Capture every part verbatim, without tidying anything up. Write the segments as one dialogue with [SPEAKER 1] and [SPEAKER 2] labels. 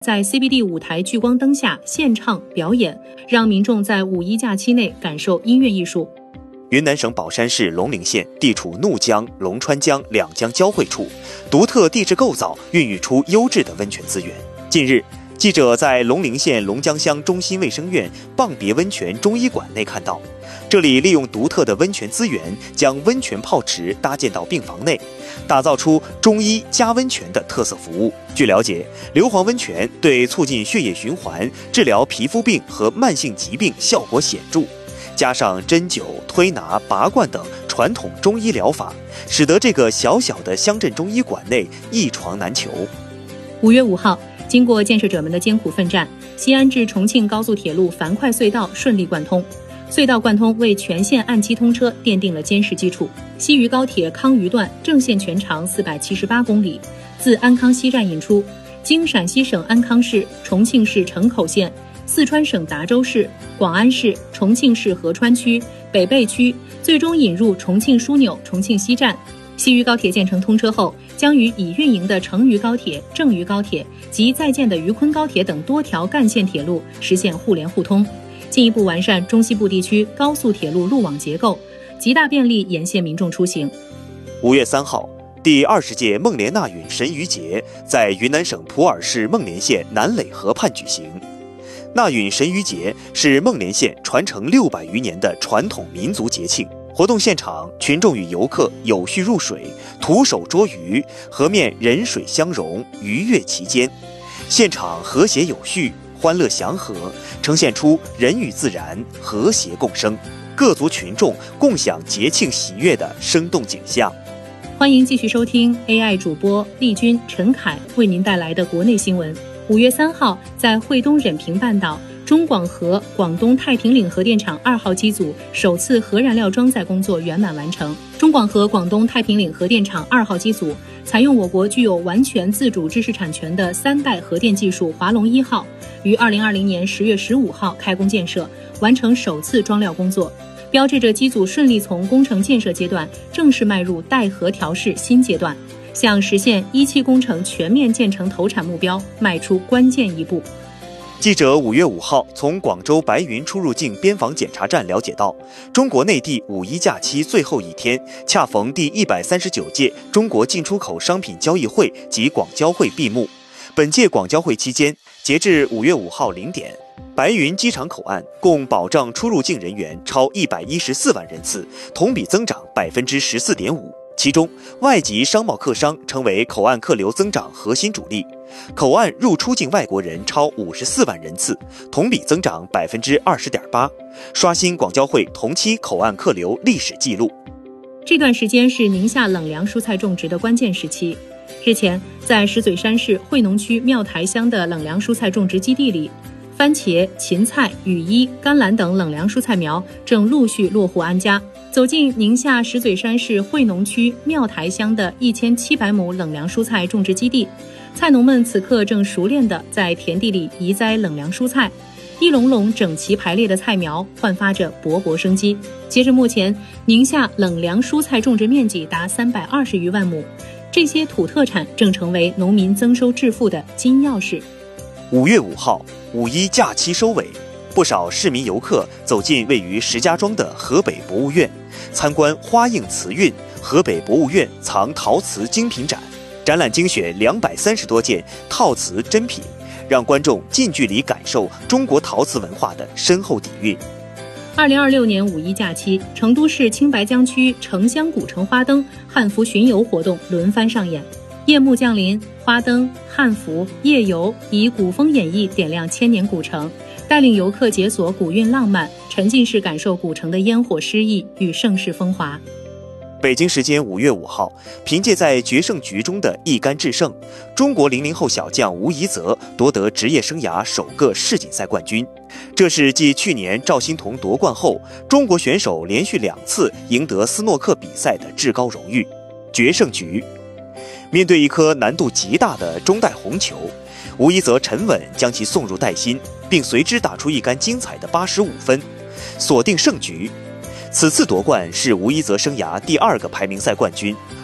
[SPEAKER 1] 在 C B D 舞台聚光灯下现唱表演，让民众在五一假期内感受音乐艺术。
[SPEAKER 2] 云南省保山市龙陵县地处怒江、龙川江两江交汇处，独特地质构造孕育出优质的温泉资源。近日，记者在龙陵县龙江乡中心卫生院蚌别温泉中医馆内看到，这里利用独特的温泉资源，将温泉泡池搭建到病房内，打造出中医加温泉的特色服务。据了解，硫磺温泉对促进血液循环、治疗皮肤病和慢性疾病效果显著，加上针灸、推拿、拔罐等传统中医疗法，使得这个小小的乡镇中医馆内一床难求。
[SPEAKER 1] 五月五号，经过建设者们的艰苦奋战，西安至重庆高速铁路樊哙隧道顺利贯通。隧道贯通为全线按期通车奠定了坚实基础。西渝高铁康渝段正线全长四百七十八公里，自安康西站引出，经陕西省安康市、重庆市城口县、四川省达州市、广安市、重庆市合川区、北碚区，最终引入重庆枢纽重庆西站。西渝高铁建成通车后，将与已运营的成渝高铁、郑渝高铁及在建的渝昆高铁等多条干线铁路实现互联互通，进一步完善中西部地区高速铁路路网结构，极大便利沿线民众出行。
[SPEAKER 2] 五月三号，第二十届孟连纳允神渔节在云南省普洱市孟连县南垒河畔举行。纳允神渔节是孟连县传承六百余年的传统民族节庆。活动现场，群众与游客有序入水，徒手捉鱼，河面人水相融，鱼跃其间，现场和谐有序，欢乐祥和，呈现出人与自然和谐共生，各族群众共享节庆喜悦的生动景象。
[SPEAKER 1] 欢迎继续收听 A I 主播丽君、陈凯为您带来的国内新闻。五月三号，在惠东忍平半岛，中广核广东太平岭核电厂二号机组首次核燃料装载工作圆满完成。中广核广东太平岭核电厂二号机组采用我国具有完全自主知识产权的三代核电技术华龙一号，于二零二零年十月十五号开工建设，完成首次装料工作，标志着机组顺利从工程建设阶段正式迈入待核调试新阶段，向实现一期工程全面建成投产目标迈出关键一步。
[SPEAKER 2] 记者五月五号从广州白云出入境边防检查站了解到，中国内地五一假期最后一天，恰逢第一百三十九届中国进出口商品交易会及广交会闭幕。本届广交会期间，截至五月五号零点，白云机场口岸共保障出入境人员超一百一十四万人次，同比增长百分之十四点五。其中，外籍商贸客商成为口岸客流增长核心主力，口岸入出境外国人超五十四万人次，同比增长百分之二十点八，刷新广交会同期口岸客流历史记录。
[SPEAKER 1] 这段时间是宁夏冷凉蔬菜种植的关键时期。日前，在石嘴山市惠农区庙台乡的冷凉蔬菜种植基地里，番茄、芹菜、羽衣、甘蓝等冷凉蔬菜苗正陆续落户安家。走进宁夏石嘴山市惠农区庙台乡的一千七百亩冷凉蔬菜种植基地，菜农们此刻正熟练地在田地里移栽冷凉蔬菜，一垄垄整齐排列的菜苗焕发着勃勃生机。截至目前，宁夏冷凉蔬菜种植面积达三百二十余万亩，这些土特产正成为农民增收致富的金钥匙。
[SPEAKER 2] 五月五号，五一假期收尾，不少市民游客走进位于石家庄的河北博物院，参观花印瓷韵河北博物院藏陶瓷精品展，展览精选两百三十多件陶瓷珍品，让观众近距离感受中国陶瓷文化的深厚底蕴。
[SPEAKER 1] 二零二六年五一假期，成都市青白江区城乡古城花灯汉服巡游活动轮番上演。夜幕降临，花灯、汉服、夜游以古风演绎点亮千年古城，带领游客解锁古韵浪漫，沉浸式感受古城的烟火诗意与盛世风华。
[SPEAKER 2] 北京时间五月五号，凭借在决胜局中的一杆制胜，中国零零后小将吴怡泽夺得职业生涯首个世锦赛冠军。这是继去年赵心童夺冠后，中国选手连续两次赢得斯诺克比赛的至高荣誉。决胜局，面对一颗难度极大的中带红球，吴怡泽沉稳将其送入袋心，并随之打出一杆精彩的八十五分，锁定胜局。此次夺冠是吴怡泽生涯第二个排名赛冠军，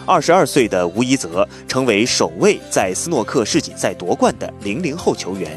[SPEAKER 2] 二十二岁的吴怡泽成为首位在斯诺克世锦赛夺冠的零零后球员。